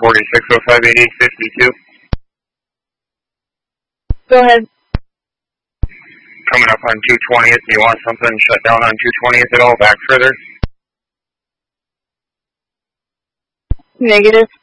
46058852. Go ahead. Coming up on 220th. Do you want something shut down on 220th at all? Back further? Negative.